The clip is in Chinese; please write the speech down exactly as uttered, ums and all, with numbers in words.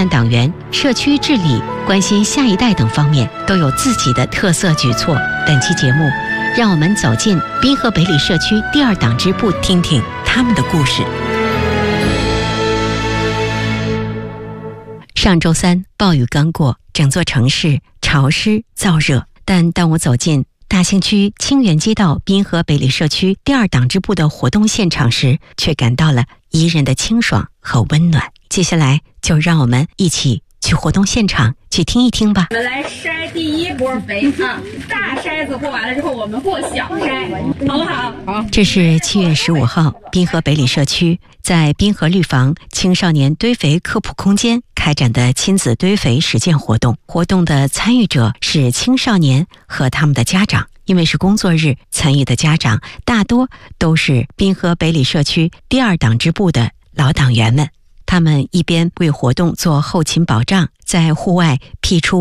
参党员、社区治理、关心下一代等方面都有自己的特色举措。本期节目，让我们走进滨河北里社区第二党支部，听听他们的故事。上周三，暴雨刚过，整座城市潮湿燥热。但当我走进大兴区清源街道滨河北里社区第二党支部的活动现场时，却感到了宜人的清爽和温暖。接下来就让我们一起去活动现场去听一听吧。 我们来筛第一波肥啊，大筛子过完了之后，我们过小筛，好不好？好。 这是七月十五号，滨河北里社区在滨河绿房青少年堆肥科普空间开展的亲子堆肥实践活动。活动的参与者是青少年和他们的家长。因为是工作日，参与的家长大多都是滨河北里社区第二党支部的老党员们。他们一边为活动做后勤保障，在户外辟出